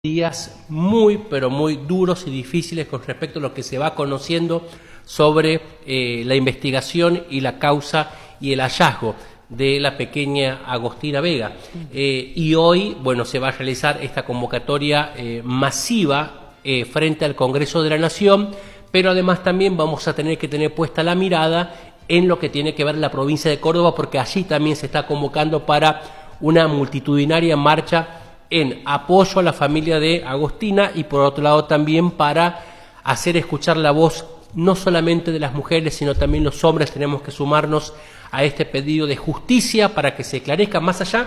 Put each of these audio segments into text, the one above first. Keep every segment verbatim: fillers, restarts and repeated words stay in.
días muy, pero muy duros y difíciles con respecto a lo que se va conociendo sobre eh, la investigación y la causa y el hallazgo de la pequeña Agostina Vega. Eh, y hoy, bueno, se va a realizar esta convocatoria eh, masiva eh, frente al Congreso de la Nación, pero además también vamos a tener que tener puesta la mirada en lo que tiene que ver la provincia de Córdoba, porque allí también se está convocando para una multitudinaria marcha en apoyo a la familia de Agostina y por otro lado también para hacer escuchar la voz no solamente de las mujeres, sino también los hombres. Tenemos que sumarnos a este pedido de justicia para que se esclarezca, más allá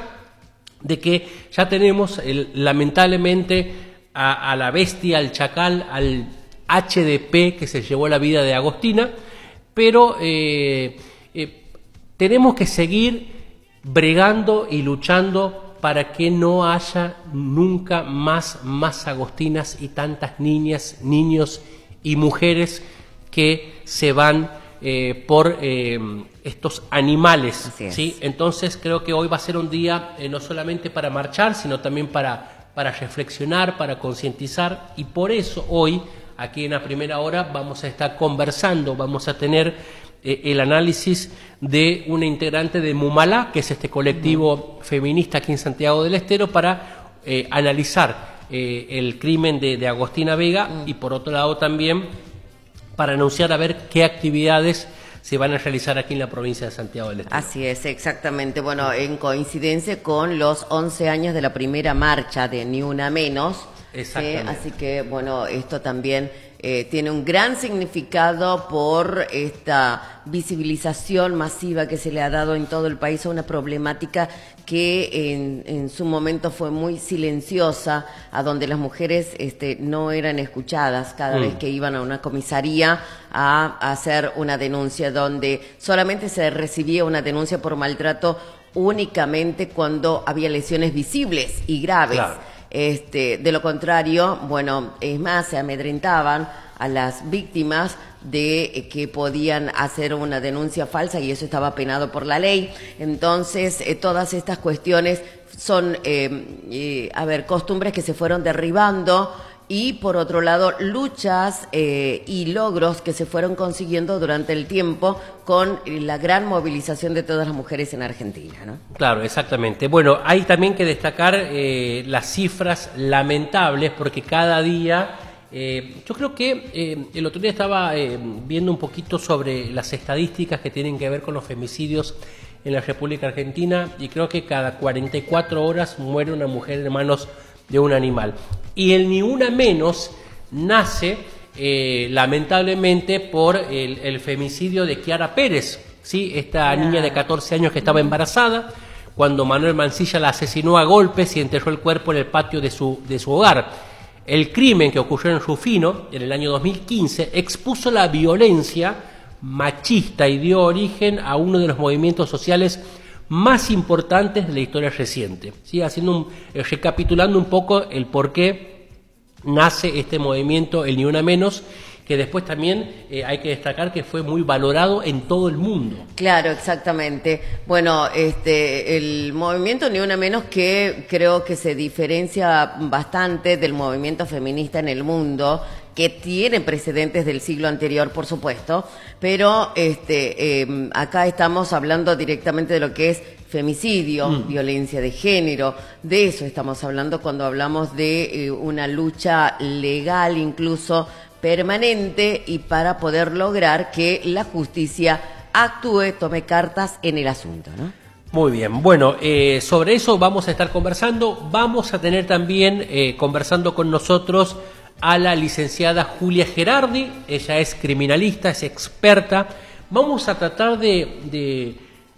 de que ya tenemos el, lamentablemente a, a la bestia, al chacal, al H D P que se llevó la vida de Agostina, pero eh, eh, tenemos que seguir bregando y luchando para que no haya nunca más, más Agostinas y tantas niñas, niños y mujeres que se van eh, por eh, estos animales. ¿Sí? Entonces creo que hoy va a ser un día eh, no solamente para marchar, sino también para, para reflexionar, para concientizar, y por eso hoy, aquí en la primera hora, vamos a estar conversando, vamos a tener el análisis de una integrante de Mumalá, que es este colectivo uh-huh. feminista aquí en Santiago del Estero, para eh, analizar eh, el crimen de, de Agostina Vega uh-huh. y por otro lado también para anunciar a ver qué actividades se van a realizar aquí en la provincia de Santiago del Estero. Así es, exactamente. Bueno, en coincidencia con los once años de la primera marcha de Ni Una Menos. Exactamente. ¿Sí? Así que, bueno, esto también eh, tiene un gran significado por esta visibilización masiva que se le ha dado en todo el país a una problemática que en, en su momento fue muy silenciosa, a donde las mujeres este, no eran escuchadas cada mm. vez que iban a una comisaría a, a hacer una denuncia, donde solamente se recibía una denuncia por maltrato únicamente cuando había lesiones visibles y graves. Claro. Este, de lo contrario, bueno, es más, se amedrentaban a las víctimas de eh, que podían hacer una denuncia falsa y eso estaba penado por la ley. Entonces, eh, todas estas cuestiones son, eh, eh, a ver, costumbres que se fueron derribando y, por otro lado, luchas eh, y logros que se fueron consiguiendo durante el tiempo con la gran movilización de todas las mujeres en Argentina, ¿no? Claro, exactamente. Bueno, hay también que destacar eh, las cifras lamentables, porque cada día, eh, yo creo que eh, el otro día estaba eh, viendo un poquito sobre las estadísticas que tienen que ver con los femicidios en la República Argentina, y creo que cada cuarenta y cuatro horas muere una mujer en manos de un animal. Y el Ni Una Menos nace eh, lamentablemente por el, el femicidio de Kiara Pérez, ¿sí? Esta yeah. niña de catorce años que estaba embarazada cuando Manuel Mansilla la asesinó a golpes y enterró el cuerpo en el patio de su, de su hogar. El crimen que ocurrió en Rufino en el año dos mil quince expuso la violencia machista y dio origen a uno de los movimientos sociales más importantes de la historia reciente, ¿sí? Haciendo un, eh, recapitulando un poco el por qué nace este movimiento, el Ni Una Menos, que después también eh, hay que destacar que fue muy valorado en todo el mundo. Claro, exactamente. Bueno, este, el movimiento Ni Una Menos, que creo que se diferencia bastante del movimiento feminista en el mundo, que tiene precedentes del siglo anterior, por supuesto, pero este, eh, acá estamos hablando directamente de lo que es femicidio, mm. violencia de género, de eso estamos hablando cuando hablamos de eh, una lucha legal, incluso permanente, y para poder lograr que la justicia actúe, tome cartas en el asunto, ¿no? Muy bien, bueno, eh, sobre eso vamos a estar conversando. Vamos a tener también eh, conversando con nosotros a la licenciada Julia Gerardi. Ella es criminalista, es experta. Vamos a tratar de, de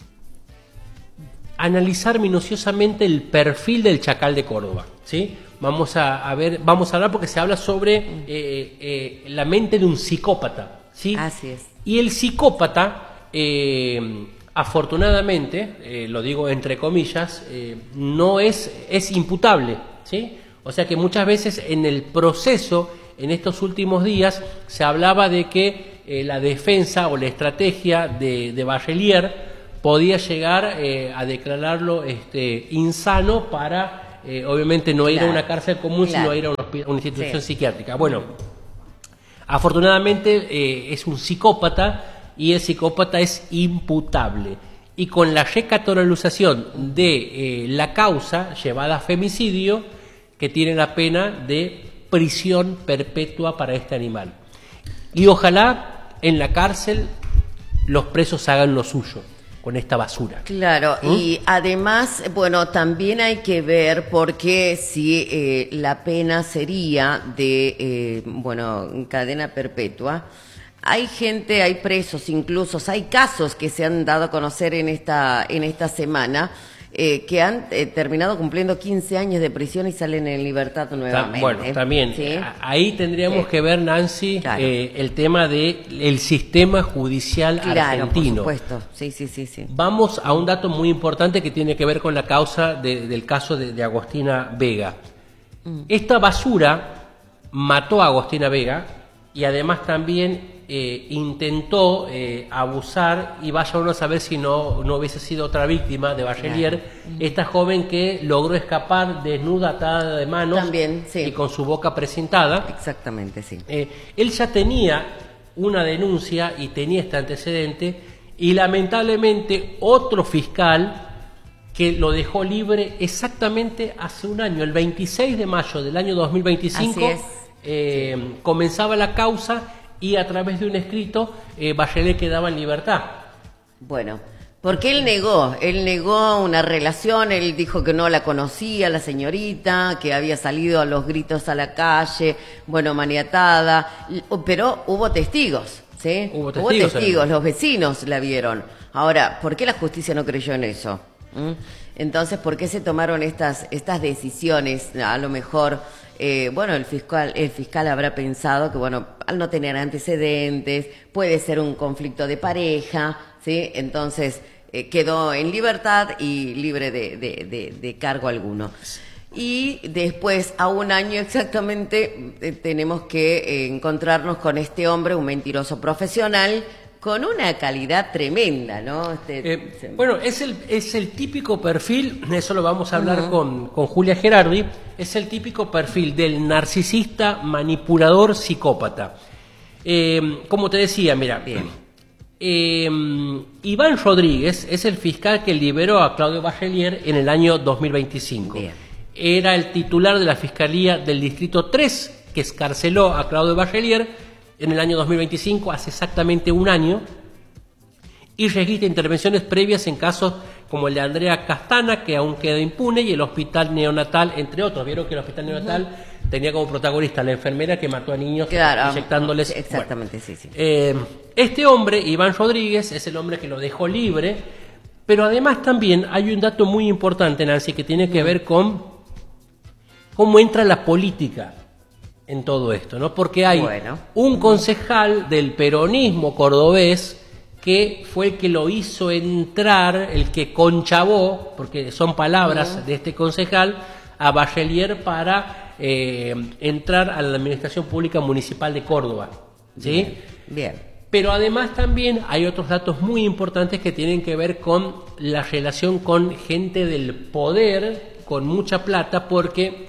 analizar minuciosamente el perfil del chacal de Córdoba, ¿sí? Vamos a, a ver, vamos a hablar porque se habla sobre eh, eh, la mente de un psicópata, ¿sí? Así es. Y el psicópata, eh, afortunadamente, eh, lo digo entre comillas, eh, no es, es imputable, ¿sí? O sea que muchas veces en el proceso, en estos últimos días, se hablaba de que eh, la defensa o la estrategia de, de Barrelier podía llegar eh, a declararlo este, insano para eh, obviamente no ir claro. a una cárcel común, claro. sino ir a una, una institución sí. psiquiátrica. Bueno, afortunadamente eh, es un psicópata y el psicópata es imputable. Y con la recategorización de eh, la causa llevada a femicidio, que tiene la pena de prisión perpetua para este animal. Y ojalá en la cárcel los presos hagan lo suyo con esta basura. Claro, ¿Mm? y además, bueno, también hay que ver porque si eh, la pena sería de, eh, bueno, cadena perpetua. Hay gente, hay presos incluso, hay casos que se han dado a conocer en esta, en esta semana eh, que han eh, terminado cumpliendo quince años de prisión y salen en libertad nuevamente. Bueno, también, ¿sí? ahí tendríamos sí. que ver, Nancy, claro. eh, el tema del sistema judicial claro, argentino. Por supuesto, sí, sí, sí, sí. Vamos a un dato muy importante que tiene que ver con la causa de, del caso de, de Agostina Vega. Mm. Esta basura mató a Agostina Vega y además también Eh, intentó eh, abusar, y vaya uno a saber si no, no hubiese sido otra víctima de Bachelier, claro. esta joven que logró escapar desnuda, atada de manos También, sí. y con su boca precintada. Exactamente, sí. Eh, él ya tenía una denuncia y tenía este antecedente, y lamentablemente otro fiscal que lo dejó libre exactamente hace un año, el veintiséis de mayo del año dos mil veinticinco, eh, sí. comenzaba la causa. Y a través de un escrito, eh, Bachelet quedaba en libertad. Bueno, porque él negó, él negó una relación, él dijo que no la conocía, la señorita, que había salido a los gritos a la calle, bueno, maniatada, pero hubo testigos, ¿sí? Hubo testigos, hubo testigos los vecinos la vieron. Ahora, ¿por qué la justicia no creyó en eso? ¿Mm? Entonces, ¿por qué se tomaron estas, estas decisiones? A lo mejor... Eh, bueno, el fiscal, el fiscal habrá pensado que, bueno, al no tener antecedentes, puede ser un conflicto de pareja, ¿sí? Entonces eh, quedó en libertad y libre de, de, de, de cargo alguno. Y después, a un año exactamente, eh, tenemos que eh, encontrarnos con este hombre, un mentiroso profesional, con una calidad tremenda, ¿no? Este, eh, se... Bueno, es el, es el típico perfil, eso lo vamos a hablar uh-huh. con, con Julia Gerardi, es el típico perfil del narcisista, manipulador, psicópata. Eh, como te decía, mira, bien. Eh, Iván Rodríguez es el fiscal que liberó a Claudio Bachelier en el año dos mil veinticinco. Bien. Era el titular de la Fiscalía del Distrito tres que escarceló a Claudio Bachelier en el año dos mil veinticinco, hace exactamente un año, y registra intervenciones previas en casos como el de Andrea Castana, que aún queda impune, y el hospital neonatal, entre otros. Vieron que el hospital neonatal uh-huh. tenía como protagonista a la enfermera que mató a niños claro, inyectándoles... Exactamente, bueno, sí, sí. Eh, este hombre, Iván Rodríguez, es el hombre que lo dejó libre, pero además también hay un dato muy importante, Nancy, que tiene que uh-huh. ver con cómo entra la política en todo esto, ¿no? Porque hay bueno. un concejal del peronismo cordobés que fue el que lo hizo entrar, el que conchavó, porque son palabras uh-huh. de este concejal, a Bachelier para eh, entrar a la Administración Pública Municipal de Córdoba, ¿sí? Bien, bien. Pero además también hay otros datos muy importantes que tienen que ver con la relación con gente del poder, con mucha plata, porque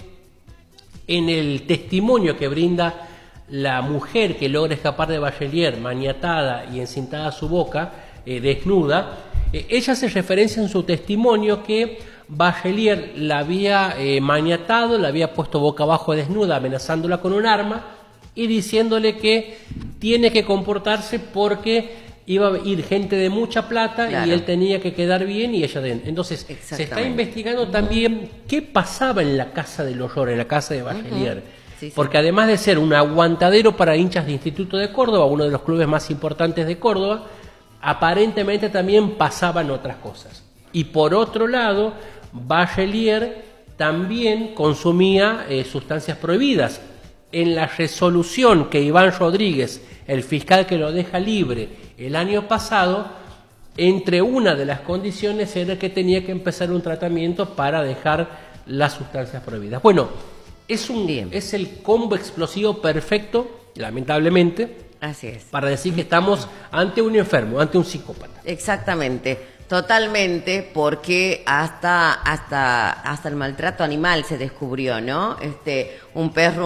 en el testimonio que brinda la mujer que logra escapar de Bachelier, maniatada y encintada a su boca, eh, desnuda, eh, ella se referencia en su testimonio que Bachelier la había eh, maniatado, la había puesto boca abajo desnuda, amenazándola con un arma y diciéndole que tiene que comportarse porque iba a ir gente de mucha plata claro. y él tenía que quedar bien y ella de... Entonces, se está investigando también qué pasaba en la Casa del Horror, en la casa de Bachelier. Uh-huh. Sí, sí. Porque además de ser un aguantadero para hinchas de Instituto de Córdoba, uno de los clubes más importantes de Córdoba, aparentemente también pasaban otras cosas. Y por otro lado, Bachelier también consumía eh, sustancias prohibidas. En la resolución que Iván Rodríguez, el fiscal que lo deja libre el año pasado, entre una de las condiciones era que tenía que empezar un tratamiento para dejar las sustancias prohibidas. Bueno, es un Bien. es el combo explosivo perfecto, lamentablemente, así es, para decir que estamos ante un enfermo, ante un psicópata. Exactamente. Totalmente, porque hasta hasta hasta el maltrato animal se descubrió, ¿no? Este, un perro